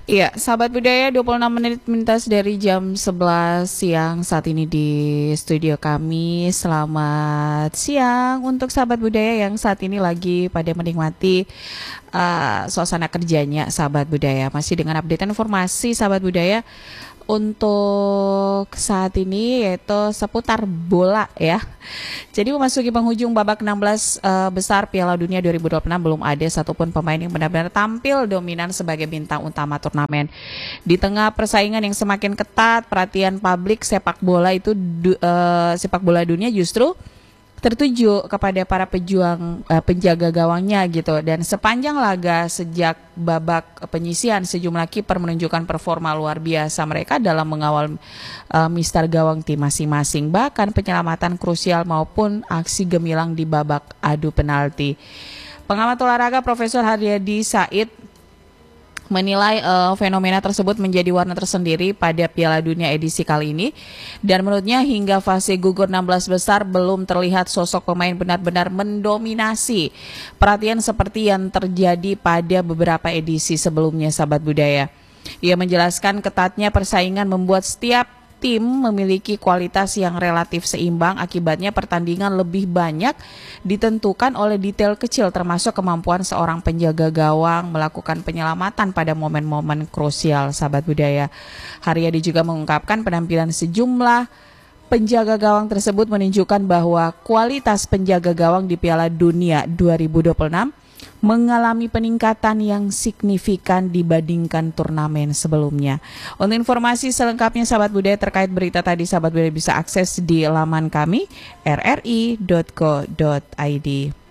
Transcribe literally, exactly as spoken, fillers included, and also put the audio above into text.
Iya, sahabat budaya dua puluh enam menit mintas dari jam sebelas siang saat ini di studio kami. Selamat siang untuk sahabat budaya yang saat ini lagi pada menikmati uh, suasana kerjanya sahabat budaya. Masih dengan update informasi sahabat budaya untuk saat ini yaitu seputar bola ya. Jadi memasuki penghujung babak enam belas uh, besar Piala Dunia dua ribu dua puluh enam belum ada satupun pemain yang benar-benar tampil dominan sebagai bintang utama turnamen. Di tengah persaingan yang semakin ketat, perhatian publik sepak bola itu du, uh, sepak bola dunia justru tertuju kepada para pejuang uh, penjaga gawangnya gitu, dan sepanjang laga sejak babak penyisihan sejumlah kiper menunjukkan performa luar biasa mereka dalam mengawal uh, mistar gawang tim masing-masing, bahkan penyelamatan krusial maupun aksi gemilang di babak adu penalti. Pengamat olahraga Profesor Haryadi Said menilai uh, fenomena tersebut menjadi warna tersendiri pada Piala Dunia edisi kali ini, dan menurutnya hingga fase gugur enam belas besar belum terlihat sosok pemain benar-benar mendominasi perhatian seperti yang terjadi pada beberapa edisi sebelumnya sahabat budaya. Ia menjelaskan ketatnya persaingan membuat setiap tim memiliki kualitas yang relatif seimbang, akibatnya pertandingan lebih banyak ditentukan oleh detail kecil termasuk kemampuan seorang penjaga gawang melakukan penyelamatan pada momen-momen krusial sahabat budaya. Haryadi juga mengungkapkan penampilan sejumlah penjaga gawang tersebut menunjukkan bahwa kualitas penjaga gawang di Piala Dunia dua ribu dua puluh enam mengalami peningkatan yang signifikan dibandingkan turnamen sebelumnya. Untuk informasi selengkapnya sahabat budaya terkait berita tadi, sahabat budaya bisa akses di laman kami r r i dot co dot i d.